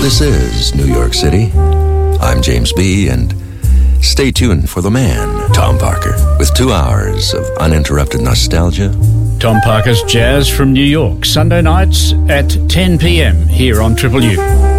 This is New York City. I'm James B., and stay tuned for the man, Tom Parker, with 2 hours of uninterrupted nostalgia. Tom Parker's Jazz from New York, Sunday nights at 10 p.m. here on Triple U.